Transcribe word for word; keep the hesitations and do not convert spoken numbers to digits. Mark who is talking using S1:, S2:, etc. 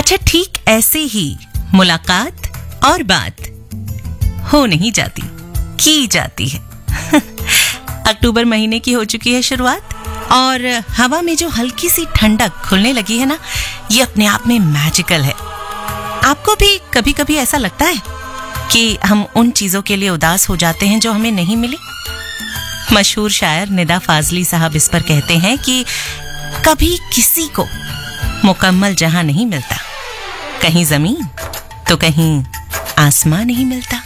S1: अच्छा, ठीक ऐसे ही मुलाकात और बात हो नहीं जाती, की जाती है। अक्टूबर महीने की हो चुकी है शुरुआत और हवा में जो हल्की सी ठंडक खुलने लगी है ना, ये अपने आप में मैजिकल है। आपको भी कभी कभी ऐसा लगता है कि हम उन चीजों के लिए उदास हो जाते हैं जो हमें नहीं मिली? मशहूर शायर निदा फाजली साहब इस पर कहते हैं कि कभी किसी को मुकम्मल जहां नहीं मिलता, कहीं जमीन तो कहीं आसमां नहीं मिलता।